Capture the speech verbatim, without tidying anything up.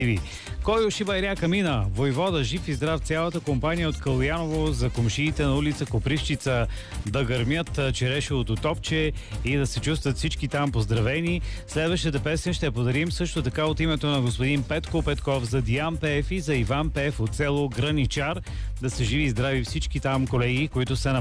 Кой ушиба и ряка мина? Войвода жив и здрав, цялата компания от Калуяново за комшиите на улица Копривщица да гърмят черешовото топче и да се чувстват всички там поздравени. Следващата песен ще я подарим също така от името на господин Петко Петков за Диан Пеев и за Иван Пеев от село Граничар. Да са живи и здрави всички там колеги, които са на